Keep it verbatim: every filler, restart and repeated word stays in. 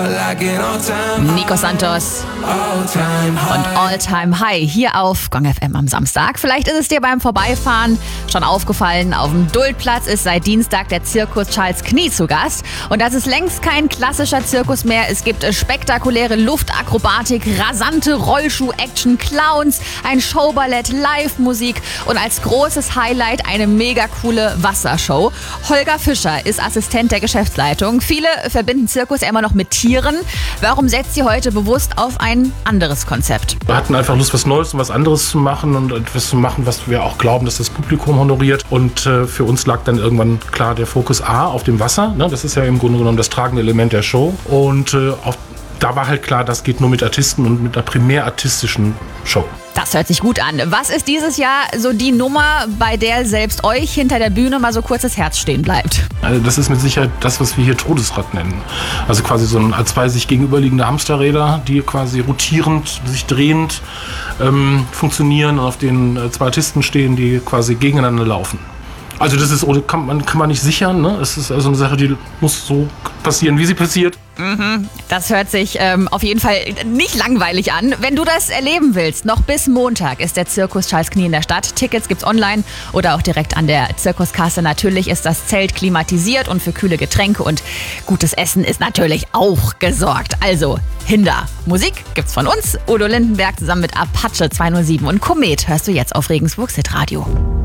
Nico Santos und All Time High hier auf Gong F M am Samstag. Vielleicht ist es dir beim Vorbeifahren schon aufgefallen, auf dem Duldplatz ist seit Dienstag der Zirkus Charles Knie zu Gast. Und das ist längst kein klassischer Zirkus mehr. Es gibt spektakuläre Luftakrobatik, rasante Rollschuh-Action, Clowns, ein Showballett, Live-Musik und als großes Highlight eine mega coole Wassershow. Holger Fischer ist Assistent der Geschäftsleitung. Viele verbinden Zirkus ja immer noch mit Tieren. Warum setzt ihr heute bewusst auf ein anderes Konzept? Wir hatten einfach Lust, was Neues und was anderes zu machen und etwas zu machen, was wir auch glauben, dass das Publikum honoriert. Und äh, für uns lag dann irgendwann klar der Fokus A auf dem Wasser. Ne? Das ist ja im Grunde genommen das tragende Element der Show. Und äh, auf, da war halt klar, das geht nur mit Artisten und mit einer primär artistischen Show. Das hört sich gut an. Was ist dieses Jahr so die Nummer, bei der selbst euch hinter der Bühne mal so kurz das Herz stehen bleibt? Also das ist mit Sicherheit das, was wir hier Todesrad nennen. Also quasi so ein, zwei sich gegenüberliegende Hamsterräder, die quasi rotierend, sich drehend ähm, funktionieren und auf denen äh, zwei Artisten stehen, die quasi gegeneinander laufen. Also das ist, kann man, kann man nicht sichern, ne? Es ist also eine Sache, die muss so passieren, wie sie passiert. Mhm, das hört sich ähm, auf jeden Fall nicht langweilig an. Wenn du das erleben willst, noch bis Montag ist der Zirkus Charles Knie in der Stadt. Tickets gibt's online oder auch direkt an der Zirkuskasse. Natürlich ist das Zelt klimatisiert und für kühle Getränke und gutes Essen ist natürlich auch gesorgt. Also Hinder. Musik gibt's von uns, Udo Lindenberg zusammen mit Apache zweihundertsieben und Komet hörst du jetzt auf Regensburg Hitradio.